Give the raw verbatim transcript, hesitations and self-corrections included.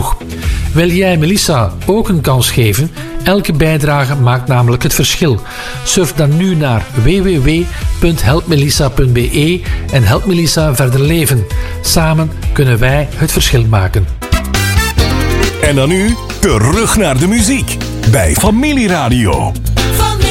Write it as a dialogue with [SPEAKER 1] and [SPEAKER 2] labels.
[SPEAKER 1] genoeg. Wil jij Melissa ook een kans geven? Elke bijdrage maakt namelijk het verschil. Surf dan nu naar w w w punt help melissa punt b e en help Melissa verder leven. Samen kunnen wij het verschil maken.
[SPEAKER 2] En dan nu terug naar de muziek bij Familieradio.